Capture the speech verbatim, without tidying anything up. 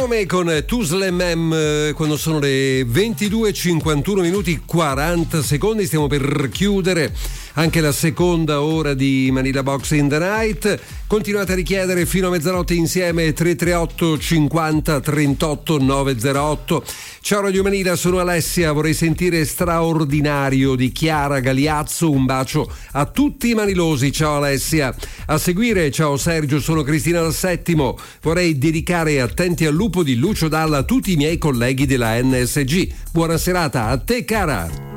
Salome con Tuslemem quando sono le ventidue e cinquantuno minuti quaranta secondi. Stiamo per chiudere anche la seconda ora di Manila Box in the Night. Continuate a richiedere fino a mezzanotte insieme. Tre tre otto cinquanta trentotto novecentotto. Ciao Radio Manila, sono Alessia. Vorrei sentire Straordinario di Chiara Galiazzo. Un bacio a tutti i manilosi. Ciao Alessia. A seguire, ciao Sergio, sono Cristina dal Settimo. Vorrei dedicare Attenti al lupo di Lucio Dalla a tutti i miei colleghi della N S G. Buona serata a te, cara.